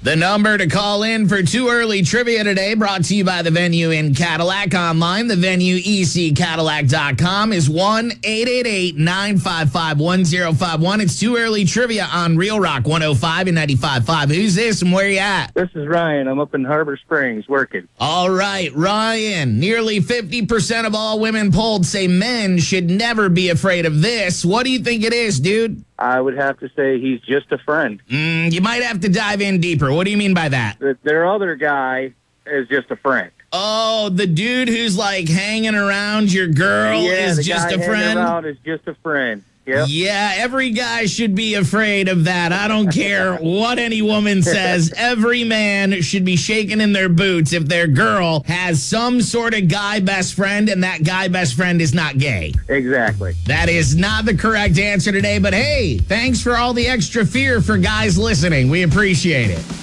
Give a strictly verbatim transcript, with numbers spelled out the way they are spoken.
The number to call in for Too Early Trivia today, brought to you by The Venue in Cadillac. Online, the venue e c cadillac dot com, is one eight eight eight, nine five five, one zero five one. It's Too Early Trivia on Real Rock one oh five and ninety-five point five. Who's this and where you at? This is Ryan. I'm up in Harbor Springs working. All right, Ryan. Nearly fifty percent of all women polled say men should never be afraid of this. What do you think it is, dude? I would have to say he's just a friend. Mm, you might have to dive in deeper. What do you mean by that? The- Their other guy is just a friend. Oh, the dude who's like hanging around your girl yeah, is the just guy a friend? hanging around is just a friend. Yep. Yeah, every guy should be afraid of that. I don't care what any woman says. Every man should be shaking in their boots if their girl has some sort of guy best friend and that guy best friend is not gay. Exactly. That is not the correct answer today, but hey, thanks for all the extra fear for guys listening. We appreciate it.